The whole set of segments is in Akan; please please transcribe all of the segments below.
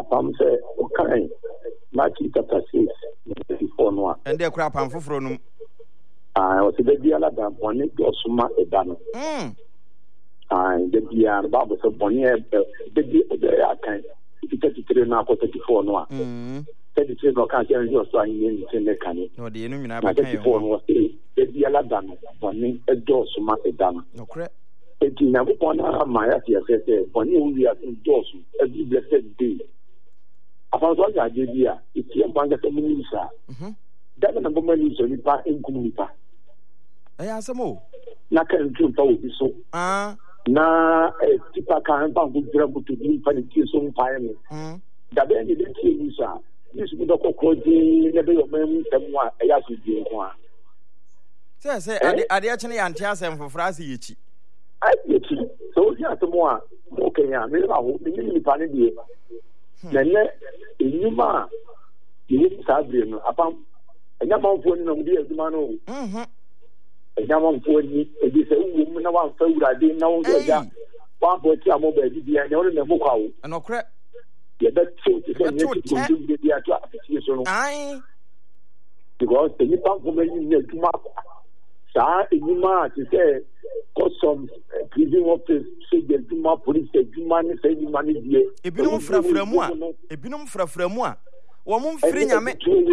apam say okay Matthew chapter 6 before no and they crap and fufro no o se de dia la da boni do suma e da no de dia the Bible say boni e de dia kan 33 na 34 no 33 no kan say you so anyi ni ne kan no de enu nyina ba kan 34 no de dia la da no boni e do suma e da no okre eti na ko na ma ya ti say boni wu ya do su every blessed day afanso ga je dia iti en banga se minisa daga na bomba ni so ni pa en kumunipa asamo na kan tu pa obi so na tipa kan pa ku dira butu ni pa ni ti so mpa ya ni da be ni de ti ni sa ni su do ko ji ne be yo mem temu a ya su di ho a say ade a chene ya ntia asem fofra se yichi yichi so ya temu a mo kenya me ba ho ni pa ni die nene enyuma ni sabre no apam enyama mfo ni no mudi azuma no enyama mfo ni ebi se wu na wa fa urade na won gaja wa bo ti amo ba bi ya ne won na mo kwa wo anokre ye da tu ti se ni ti bi ya to afiti so no ai because the pam for me ni aduma sa enyuma ti se custom prison office say the Juma police Juma ni say Juma ni die ebinum fraframu a wo mum firi nyame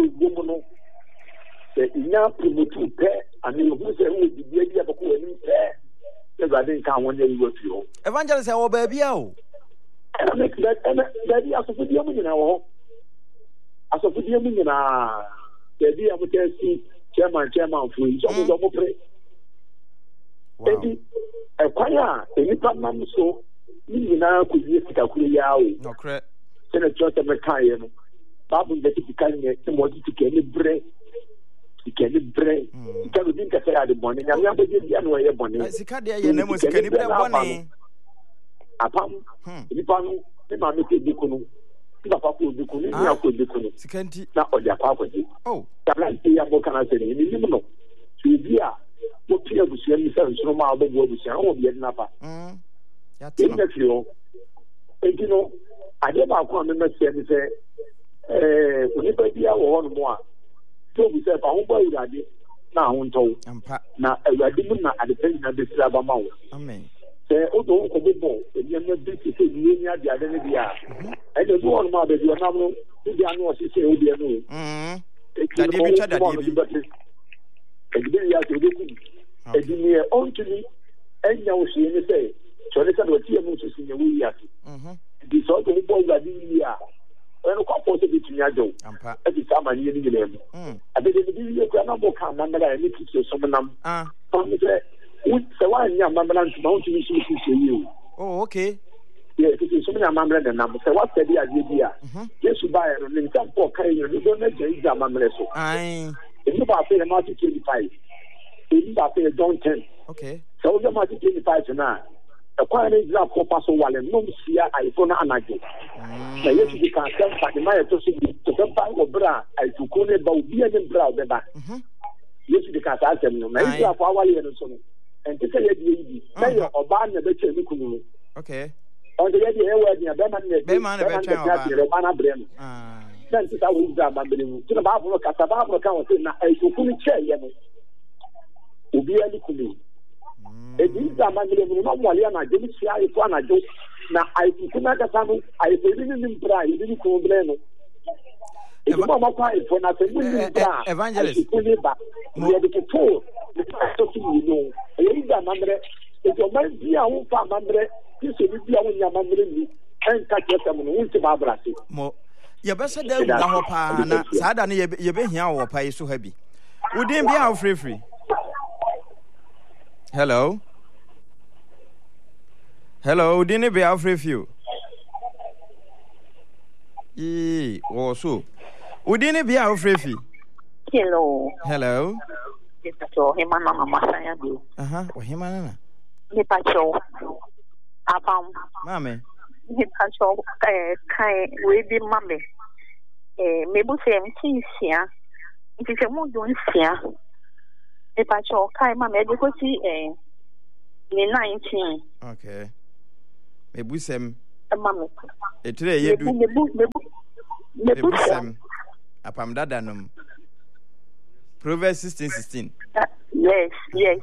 se inya promotu pe ani wo se wo di bia bako wani pe se ga den kan won ye wo fi ho evangelist wo ba bia o and make that and that ya so fudi mu nyina wo aso fudi mu nyina de dia mu tesi chairman fu so mo pre ebi ekwanya enipa nam so ni na ko yi sika kure ya o okre se na chota me kan ye no babu de sika ni se mo di sika ni bre sika no din ka se ya de boni nyam ya be dia no ye boni sika de ye na mo sika ni bre boni apam enipa no e ma me ke di kunu na pa ko di kunu ni akọ di kunu sika nti na o dia pa ko di tabla ti ya mo kana se ni no bia mo pia busia mi sa nso ma obo busia o bia na pa ya ti no fio no ade ba ko me se mi se oni ba bia wo ho no mo a to bi se pa ho ba urade na ho nto na urade mu na ade pe na be sira ba ma wo amen se o do ko bo ebi na bi se ni ni ade ade ne bia e de bo no ma be bia na mo bia no o se o bia no da de bi cha da de bi egbe ya to deku edini ontuni enya wo hye ni say chole sa do tie mu so sinye wo ya di so to bo ga di ya eno kwa po se bituni ajo e di sama ni ni gele mu ade de di ye kwa na bo ka na mera ni ti so nam so mi se wo se wa nya mamela ntuma ontuni so so yi oh okay ye ti so na mamela de nam se wa se di ade di ya yesu ba ya no ni ntam po kai yo ni do na je ija mamela so ai if you pay the market 25, if you pay John 10, okay. So the market 25 now. The quantity is not for Paso Wall and no see iPhone Anajo. Now, yes, you can send back the money to the bank of Bra, I took on about beer and brow the back. Yes, you can ask them, no matter how far away and so on. And to say it, say or ban the better. Okay. On the idea where the Beman Brem. Then to the Bible, Catababa count na a Sukuni chair, Ubia Likuni. A visa mandate, no more, I didn't see I for a joke. Now I could not have some, I didn't imply, didn't call Bleno. If you want to for nothing, evangelist, we are the tour. You know, a visa mandate, if your man be a own farm mandate, this will be a young mandate and catch them into Barbara. Ye besa da wu da ho pa na saada ne ye be hia wo pa yeso ha bi udin bia wo free hello udin bia wo free wo so udin bia wo free hello so hima na mama saya bi o hima na ni pa cho apam mame ni pa cho kai we bi mame mebu se mtinsia ntise mu don sia e pa cho kai mame de ko si ni 19 okay mebu sem mame etire ye du Mebusem. Apam dada nom. Proverbs 16:16. Yes.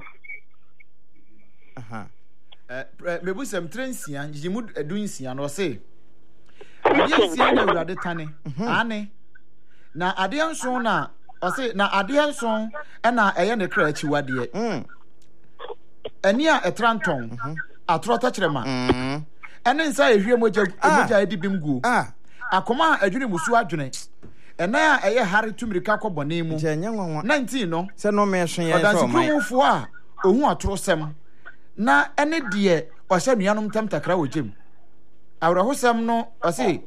Mebusem trensia jimu edunsia no say. Adensia na urade tane. Ane. Na adenso na ose na adenso na eye ne kra achiwade. Ani a etranton atrota kyerema. Ene nsa ehwie moja edibim gu. Akoma adwene musu adwene. Ena a eye hare tumirika kobone mu. 19 no. Se no me hwe ye so man. Odansikumufo a ohu atrosem. Na ene de o hye nuanom tamtakra wogem. Awrahosem no o say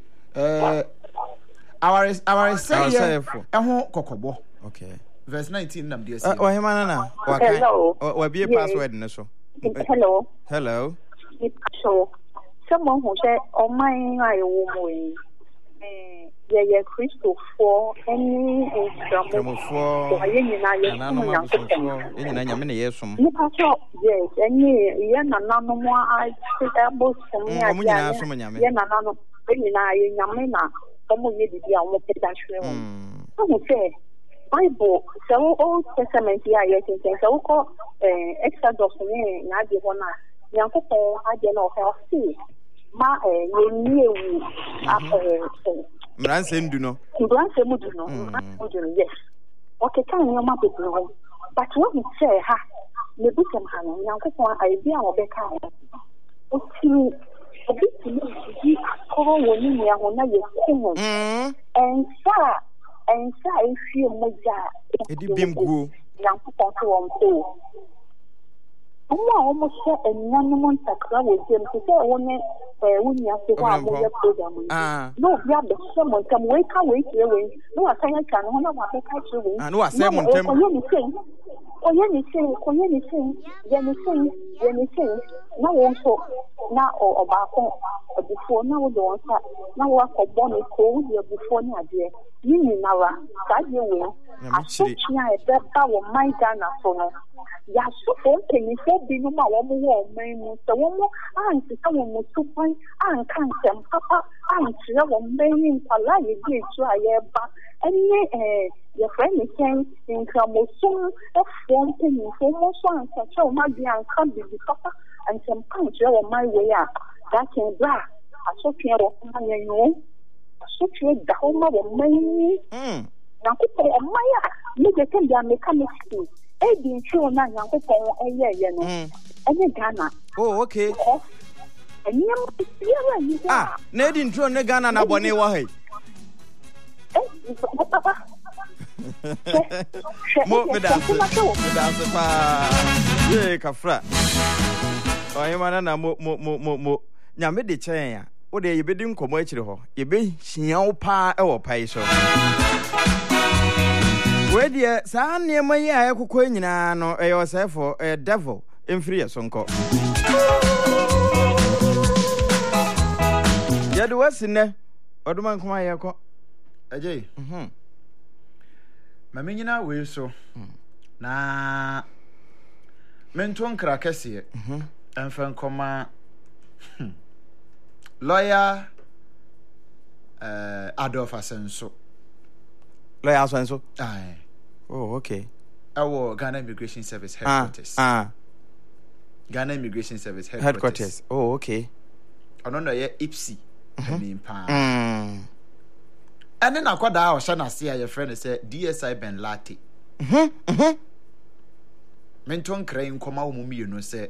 our say eho kokobo. Okay. Verse 19 nam de say. O hema na wakai. O be password ne so. Hello. So someone who said oh my I woman yeah Christopher any Instagram for yes any yeah nana no more I say about some yeah nana no nyamena como ye di a mo pedashwe who say Bible so Old Testament yeah so ko Exodus ne na di hona yankopon ade na o see ma ye wu Mranse ndu no. Yes. Okay, can you ma be no. But what we say ha, me bu sem ha no, yankopon idea obeka. O ti obi ti ni ko woni ni ahona ye kumu. Ensa ehwie moja. Edi bimguo. Yankopon to won so. Almost a non takra with them to say one when you have to have a program. No, you have the someone come wake away here. No, I can one of my catch you. I know I say one time. Anything. Now also now or back before now don't now work for bonnet cold before near dear. You know, that you will. I said, I bet our my Ghana for no. Ya so can you for be no more man, so one more aunt, someone was 2 points, and can't them, Papa, aunt, one man, Pala, you did try but any your friend is saying in Cramoson of 1 penny for more songs, such a might be uncommon, Papa, and some punch on my way up. That can bra. I saw care of my know. So you down my man. Now, Maya, you can be a mechanic. Eddie, sure, now, Uncle Paul, a year, and a Ghana. Oh, okay. And you Nedin John Negana na bone wa hai. Mo me da pa. Ye kafra. O mana na mo nyame de chen ya. Wo de yebedi nkomo akire ho. Yebe hia wo pa e wo pai so. We de sa nneema yi a ekokọ nyina no e yosefo e devil emfiri yesonko. Ya do wasine oduma nkoma yeko. Ajay. Mame nyina we so. Na menton krakese. Emfa nkoma lawyer Adolf Asenso. Lawyer Asenso? Aye. Oh, okay. Our Ghana Immigration Service headquarters. Ghana Immigration Service headquarters. Oh, okay. I don't know yet IPSI. I mean, and then I got out Shana see your friend said DSI Ben Lati. Menton Crane come out mummy, you know, say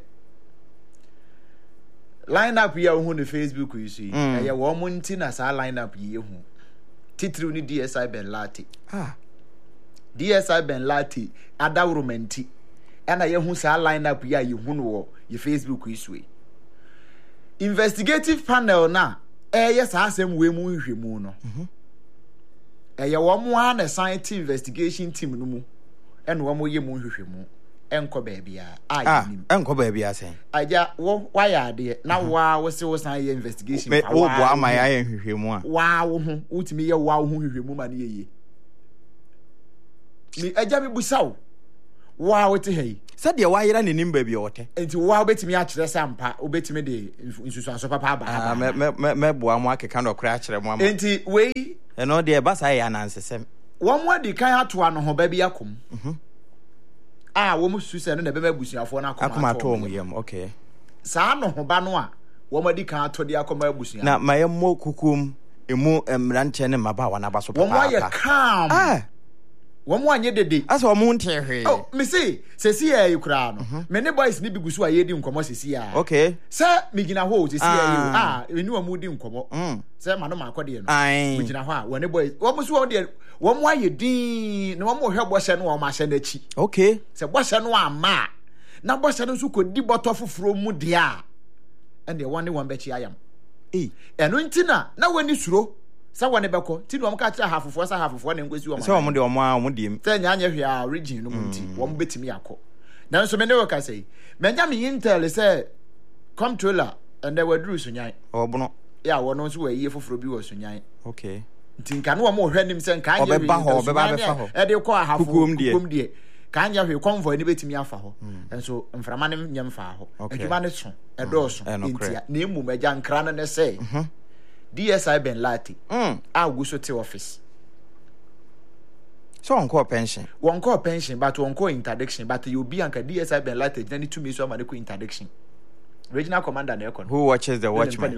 line up here on the Facebook you see. I woman as I line up ye who. Titru ni DSI Ben Lati. DSI Ben Lati, Ada Romanti. And I who say line up here you who your Facebook is way. Investigative panel na yes asem we mu hwemu no. Wo mo an science investigation team no mu. En wo mo ye mu hwemu. Enko baabia enko baabia sen aja wo waya de na wa wo se wo san ye investigation fa wo bo amaya ye hwehwemu a wa wo hu utimi ye wa wo hu hwehwemu ma ne ye mi aja mi busaw wa wo te hei sade wa yira ne nim baabia wote enti wa obetimi a kire sampa obetimi de nsusu aso papa aba me bo amu akeka no kra kire mu ama enti we And no dear basa ya nansesem. One word the kind of to one ho baby akum. Woman Susan and the baby busia for an akuma okay. Sa no ho banwa. Woman the kind to the akoma busia. Na my mo kukum emu emranche ne maba wana baso papa. One why calm. One ye de. As wa mun tehe. Oh, me say ya you kra no. Me ne boys ni bigusu a ye di nkomo sesi ya. Okay. Sir, me gina ho sesi ya you. Enu amu di nkomo. Sir, ma no ma akode no. Me gina ho a one boys. Wo musu wo de wo mo aye din na wo mo hwe bose no wo ma hye na chi. Okay. Sir, bose no ama. Na bose no so kodi botto foforo mu de a. And the one be chi ayam. Enu ntina na wani suro. Sa wane beko ti no mka kira hafofo sa hafofo na ngwesi wo ma. Se wo de wo dim. Se nya anya hwe a origin no munti wo betimi akọ. Na so me ne wo ka sei. Menja me intel say controller and there were drew sunyan. Obono. Ya wo no so we yie foforo bi wo sunyan. Okay. Ntinka no wo hwe nim se nka anya hwe. Obeba ho, obeba befa ho. E de kọ hafofo kukum die. Ka anya hwe convoy ne betimi afa ho. Enso mframa ne nyem fa ho. Adwuma ne so. E do so. Ntia na emu meja nkra no ne sei. DSI Ben Lati. Go so to office. So on call pension. One call pension, but one call interdiction. But you be anka DSI Ben Lati. Then 2 minutes of interdiction. Regional commander the econ. Who watches the watchman?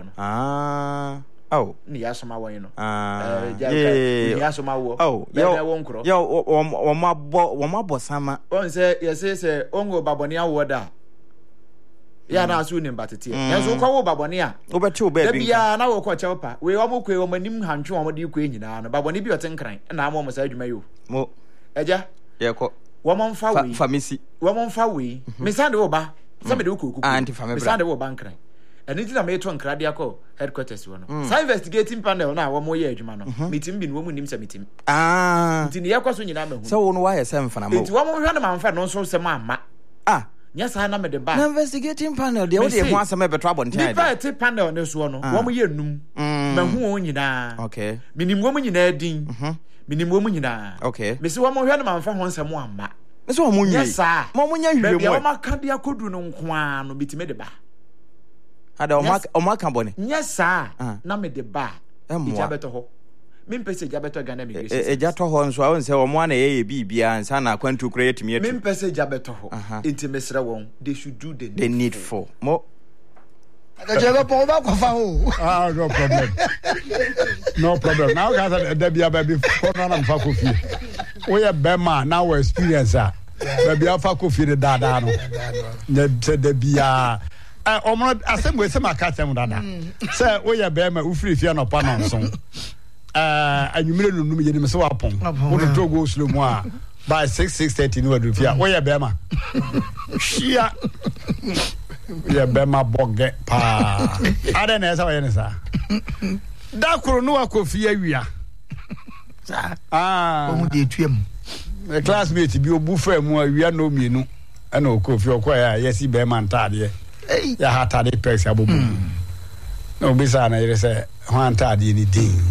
Oh. Niyasoma wa yino. Niyasoma wo. Oh. Yo. Wama sama. On say yes ongo babonia woda. Ya na asu nim batete. Yanso kwa wo babone a. Obetu be bi. Bia na wo kwa chepa. We wo kwe wo manim hantwe wo de kwe nyina no. Babone bi otenkran. Na amo mo sa adwuma yo. Mo. Eja. Ye ko. Wo mo mfa we. Famisi. Wo mo mfa we. Me sande wo ba. Sa me de okuku. Anti family. Me sande wo ba nkran. Eni ti na me to nkra de akọ headquarters wo no. Sa investigating panel na wo mo ye adwuma no. Meeting bi no wo mu nim sa meeting. Nti ne yakwaso nyina ma hu. So wo no wa ye se mfa na mo. Nti wo mo hwe na ma mfa no so se ma ama. Yes, I am the back. Investigating panel. The only one some ever trouble. The panel on this one. One year num. Who you na? Okay. Minimum woman in a ding. Minimum woman in a. Okay. Miss Woman Herman found one someone. Miss Woman, yes, sir. Momunya, you can't be a good no one no bit me the bar. Had a mark company. Yes, sir. Name the bar. Jabeto. Mimpese jabeto gana mi grace. Jato ho so awon se wo mo na ye bibia ansa na kwantu create me. Mimpese jabeto ho. Intimesra won. They should do the needful. Mo. No problem. No problem. Now guys there be baby for na mfa kofi. We ya bema now we experience ah. Baby afa kofi de dada no. Ne de bia omo asem we se makatem dada. Say we ya bema ufiri fia no pa no so. Anwumire nunum ye nim se wapon wo to go slow mo a by 6:30 no adufia wo ye bema shia ye bema boge pa ada na esa wo ye ne sa da koro no akofi awia o mu de tuam e classmate bi obu fa mu awia no mienu ana okofi okoya yesi bema ntade ya hatade pex abobu no bisa na yere se ho ntade ni din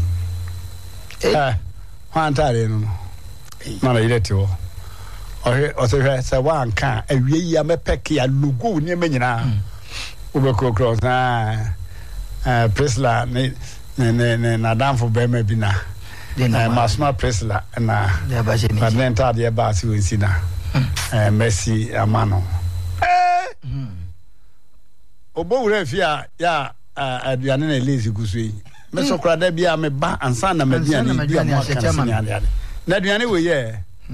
Hwantare no. Na yireti wo. Ohe se wan kan awie ya mepeke ya logo ni menyina. Ubeko cross na Presla ne na danfo be ma bi na. Masma Presla na. Padenta de ba si wonsi na. Messi amano. Obo wure fia ya aduane na elezi gusu me so kra da bia me ba ansa na maduane bia mo kan na aduane we ye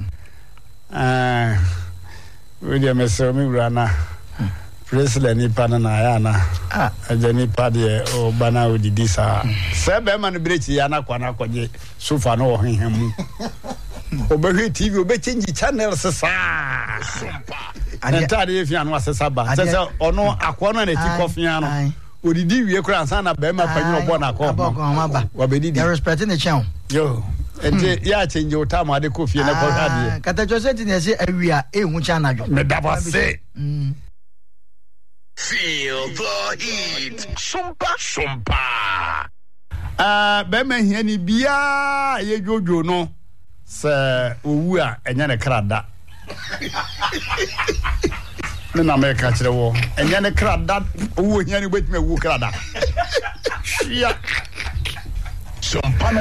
we dia me so mi brana president ni pa na ya na ajani pa de o bana odidi sa se be ma no brechi ya na kwa na kwaje sofa no ohehemu obehi TV obe change channel sesa anta de fia no asesa ba sesa ono akwa no na ti kofia no odidi wie kura ansa na be ma panyi obo na ko wabedidi they respecting the channel yo ente ya change o time ade kofie na ko ade kata joseph ne se awia ehu channel jo me daba se feel the heat shumpa be ma hia ni bia ye jojo no se owu a enya ne krada na America kire wo enya ne krada owu enya ne betime wu krada shia